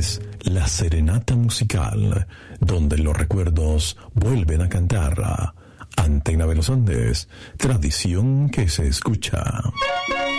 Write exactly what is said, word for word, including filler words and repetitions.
es La Serenata Musical, donde los recuerdos vuelven a cantar. Antena de los Andes, tradición que se escucha.